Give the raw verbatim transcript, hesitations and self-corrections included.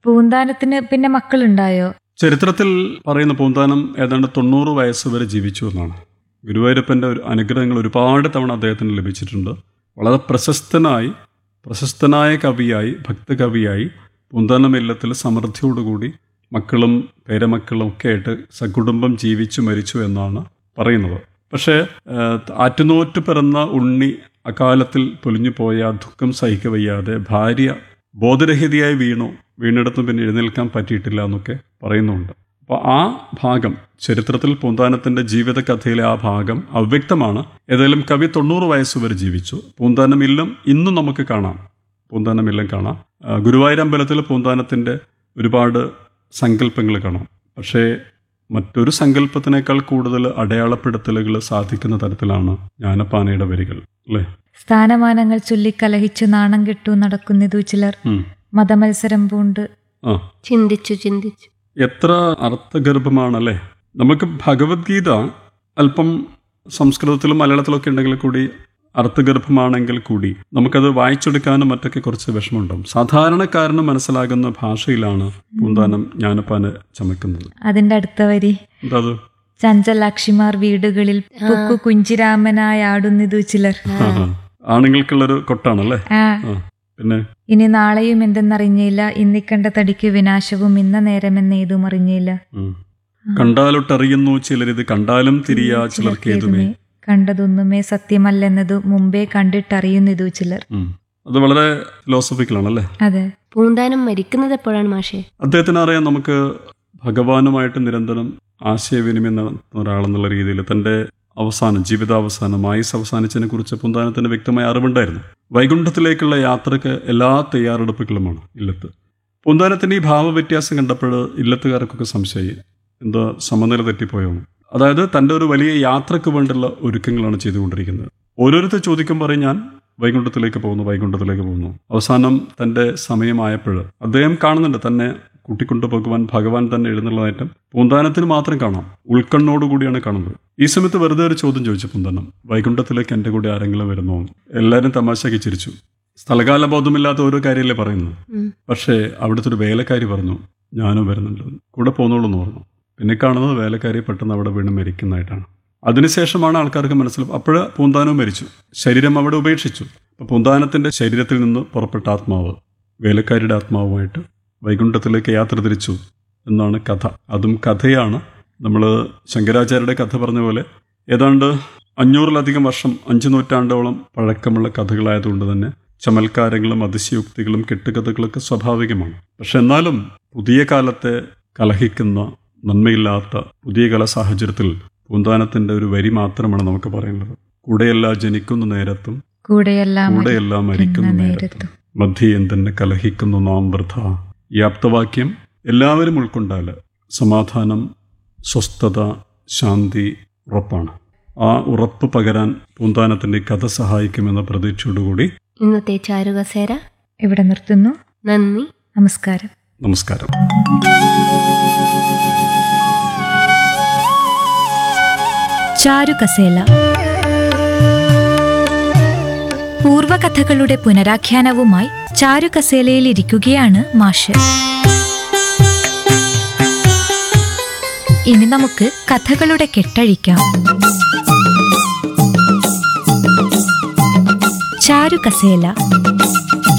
പൂന്താനത്തിന് പിന്നെ മക്കളുണ്ടായോ? ചരിത്രത്തിൽ പറയുന്ന പൂന്താനം ഏതാണ്ട് തൊണ്ണൂറ് വയസ്സ് വരെ ജീവിച്ചു എന്നാണ്. ഗുരുവായൂരപ്പൻ്റെ ഒരു അനുഗ്രഹങ്ങൾ ഒരുപാട് തവണ അദ്ദേഹത്തിന് ലഭിച്ചിട്ടുണ്ട്. വളരെ പ്രശസ്തനായി പ്രശസ്തനായ കവിയായി ഭക്തകവിയായി പൂന്താനം ഇല്ലത്തിൽ സമൃദ്ധിയോടുകൂടി മക്കളും പേരമക്കളും ഒക്കെ ആയിട്ട് സകുടുംബം ജീവിച്ചു മരിച്ചു എന്നാണ് പറയുന്നത്. പക്ഷേ ആറ്റുനോറ്റ് പിറന്ന ഉണ്ണി അകാലത്തിൽ പൊലിഞ്ഞു പോയ ദുഃഖം സഹിക്കവയ്യാതെ ഭാര്യ ബോധരഹിതയായി വീണു, വീണെടുത്തും പിന്നെ എഴുന്നേൽക്കാൻ പറ്റിയിട്ടില്ല എന്നൊക്കെ പറയുന്നുണ്ട്. അപ്പോൾ ആ ഭാഗം ചരിത്രത്തിൽ പൂന്താനത്തിൻ്റെ ജീവിതകഥയിലെ ആ ഭാഗം അവ്യക്തമാണ്. ഏതായാലും കവി തൊണ്ണൂറ് വയസ്സ് വരെ ജീവിച്ചു. പൂന്താനം ഇല്ലം ഇന്നും നമുക്ക് കാണാം, പൂന്താനം ഇല്ലം കാണാം. ഗുരുവായൂരമ്പലത്തിൽ പൂന്താനത്തിൻ്റെ ഒരുപാട് സങ്കല്പങ്ങൾ കാണാം. പക്ഷേ മറ്റൊരു സങ്കല്പത്തിനേക്കാൾ കൂടുതൽ അടയാളപ്പെടുത്തലുകൾ സാധിക്കുന്ന തരത്തിലാണ് ജ്ഞാനപ്പാനയുടെ വരികൾ, അല്ലേ? സ്ഥാനമാനങ്ങൾ ചൊല്ലിക്കലഹിച്ചു നാണം കെട്ടു നടക്കുന്നിതു ചിലർ, മതമത്സരം പൂണ്ട് ചിന്തിച്ചു ചിന്തിച്ചു. എത്ര അർത്ഥഗർഭമാണല്ലേ. നമുക്ക് ഭഗവത്ഗീത അല്പം സംസ്കൃതത്തിലും മലയാളത്തിലൊക്കെ ഉണ്ടെങ്കിൽ കൂടി അർത്ഥഗർഭമാണെങ്കിൽ കൂടി നമുക്കത് വായിച്ചെടുക്കാനും മറ്റൊക്കെ കുറച്ച് വിഷമമുണ്ടാവും. സാധാരണക്കാരന് മനസ്സിലാകുന്ന ഭാഷയിലാണ് പൂന്താനം ജ്ഞാനപ്പാന ചമക്കുന്നത്. അതിന്റെ അടുത്ത വരി എന്താ? ചഞ്ചലാക്ഷിമാർ വീടുകളിൽ പുക്കു കുഞ്ചിരാമനായാടുന്നിതു ചിലർ. ആണുങ്ങൾക്കുള്ളൊരു കൊട്ടാണല്ലേ. പിന്നെ ഇനി നാളെയും എന്തെന്നറിഞ്ഞില്ല, ഇന്നിക്കണ്ട തടിക്ക് വിനാശവും ഇന്ന നേരമെന്നേതും അറിഞ്ഞില്ല. കണ്ടാലൊട്ടറിയുന്നു ചിലരിത്, കണ്ടാലും തിരിയാ ചിലർക്കേതുമേ, കണ്ടതൊന്നുമേ സത്യമല്ലെന്നതു മുമ്പേ കണ്ടിട്ടറിയുന്നിതു ചിലർ. അത് വളരെ ഫിലോസഫിക്കലാണല്ലേ. അതെ. പൂന്താനം മരിക്കുന്നത് എപ്പോഴാണ് മാഷേ? അദ്ദേഹത്തിന് അറിയാം, നമുക്ക് ഭഗവാനുമായിട്ട് നിരന്തരം ആശയവിനിമയം നടത്തുന്ന ഒരാളെന്നുള്ള രീതിയിൽ തൻ്റെ അവസാനം ജീവിതാവസാനം ആയുസ് അവസാനിച്ചതിനെ കുറിച്ച് പൂന്താനത്തിന് വ്യക്തമായ അറിവുണ്ടായിരുന്നു. വൈകുണ്ഠത്തിലേക്കുള്ള യാത്രക്ക് എല്ലാ തയ്യാറെടുപ്പുകളുമാണ് ഇല്ലത്ത്. പൂന്താനത്തിന് ഈ ഭാവവ്യത്യാസം കണ്ടപ്പോൾ ഇല്ലത്തുകാർക്കൊക്കെ സംശയം, എന്താ സമനില തെറ്റിപ്പോയോ? അതായത് തൻ്റെ ഒരു വലിയ യാത്രക്ക് വേണ്ടിയുള്ള ഒരുക്കങ്ങളാണ് ചെയ്തുകൊണ്ടിരിക്കുന്നത്. ഓരോരുത്തർ ചോദിക്കും പറയും, ഞാൻ വൈകുണ്ഠത്തിലേക്ക് പോകുന്നു വൈകുണ്ഠത്തിലേക്ക് പോകുന്നു. അവസാനം തൻ്റെ സമയമായപ്പോൾ അദ്ദേഹം കാണുന്നുണ്ട് തന്നെ കൂട്ടിക്കൊണ്ടുപോകുവാൻ ഭഗവാൻ തന്നെ എഴുന്നള്ളതായിട്ടും പൂന്താനത്തിന് മാത്രം കാണാം, ഉൾക്കണ്ണോടുകൂടിയാണ് കാണുന്നത്. ഈ സമയത്ത് വെറുതെ ഒരു ചോദ്യം ചോദിച്ചു പൂന്താനം, വൈകുണ്ഠത്തിലേക്ക് എൻ്റെ കൂടെ ആരെങ്കിലും വരുന്നോ? എല്ലാവരും തമാശയാക്കി ചിരിച്ചു. സ്ഥലകാല ബോധമില്ലാത്ത ഓരോ കാര്യമല്ലേ പറയുന്നത്. പക്ഷേ അവിടുത്തെ ഒരു വേലക്കാരി പറഞ്ഞു, ഞാനും വരുന്നുണ്ട്, കൂടെ പോന്നോളൂ എന്ന് പറഞ്ഞു. പിന്നെ കാണുന്നത് വേലക്കാരി പെട്ടെന്ന് അവിടെ വീണ് മരിക്കുന്നതായിട്ടാണ്. അതിനുശേഷമാണ് ആൾക്കാർക്ക് മനസ്സിലാവും. അപ്പോൾ പൂന്താനവും മരിച്ചു, ശരീരം അവിടെ ഉപേക്ഷിച്ചു. അപ്പോൾ പൂന്താനത്തിൻ്റെ ശരീരത്തിൽ നിന്ന് പുറപ്പെട്ട ആത്മാവ് വേലക്കാരിയുടെ ആത്മാവുമായിട്ട് വൈകുണ്ഠത്തിലേക്ക് യാത്ര തിരിച്ചു എന്നാണ് കഥ. അതും കഥയാണ്. നമ്മൾ ശങ്കരാചാര്യരുടെ കഥ പറഞ്ഞ പോലെ ഏതാണ്ട് അഞ്ഞൂറിലധികം വർഷം, അഞ്ചു നൂറ്റാണ്ടോളം പഴക്കമുള്ള കഥകളായതുകൊണ്ട് തന്നെ ചമൽക്കാരങ്ങളും അതിശയോക്തികളും കെട്ടുകഥകളൊക്കെ സ്വാഭാവികമാണ്. പക്ഷെ എന്നാലും പുതിയ കാലത്തെ കലഹിക്കുന്ന നന്മയില്ലാത്ത പുതിയ കാല സാഹചര്യത്തിൽ പൂന്താനത്തിൻ്റെ ഒരു വരി മാത്രമാണ് നമുക്ക് പറയുന്നത്. കൂടെയെല്ലാം ജനിക്കുന്ന നേരത്തും കൂടെയെല്ലാം മരിക്കുന്ന നേരത്തും മധ്യേ എന്തെന്നെ കലഹിക്കുന്നു നാം വൃഥ. ഈ ആപ്തവാക്യം എല്ലാവരും ഉൾക്കൊണ്ടാൽ സമാധാനം, സ്വസ്ഥത, ശാന്തി ഉറപ്പാണ്. ആ ഉറപ്പ് പകരാൻ പൂന്താനത്തിൻ്റെ കഥ സഹായിക്കുമെന്ന പ്രതീക്ഷയോടുകൂടി ഇന്നത്തെ ചാരുകസേര ഇവിടെ നിർത്തുന്നു. നന്ദി, നമസ്കാരം. നമസ്കാരം. ചാരുകസേല പൂർവകഥകളുടെ പുനരാഖ്യാനവുമായി ചാരുകസേലയിൽ ഇരിക്കുകയാണ് മാഷ്. ഇനി നമുക്ക് കഥകളുടെ കെട്ടഴിക്കാം. ചാരുകസേല.